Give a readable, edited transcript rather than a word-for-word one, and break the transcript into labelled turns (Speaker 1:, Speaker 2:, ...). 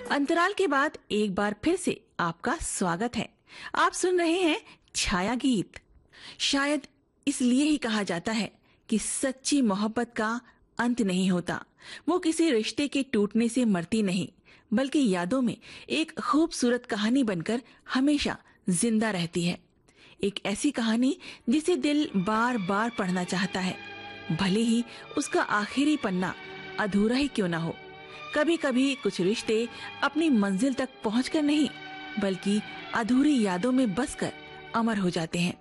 Speaker 1: अंतराल के बाद एक बार फिर से आपका स्वागत है। आप सुन रहे हैं छाया गीत। शायद इसलिए ही कहा जाता है कि सच्ची मोहब्बत का अंत नहीं होता। वो किसी रिश्ते के टूटने से मरती नहीं, बल्कि यादों में एक खूबसूरत कहानी बनकर हमेशा जिंदा रहती है। एक ऐसी कहानी जिसे दिल बार बार पढ़ना चाहता है, भले ही उसका आखिरी पन्ना अधूरा ही क्यों ना हो। कभी कभी कुछ रिश्ते अपनी मंजिल तक पहुंचकर नहीं, बल्कि अधूरी यादों में बसकर अमर हो जाते हैं।